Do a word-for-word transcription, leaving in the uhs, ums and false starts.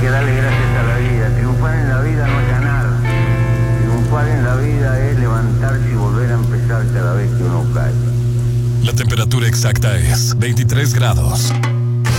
que darle gracias a la vida. Triunfar en la vida no es ganar. Triunfar en la vida es levantarse y volver a empezar cada vez que uno cae. La temperatura exacta es veintitrés grados.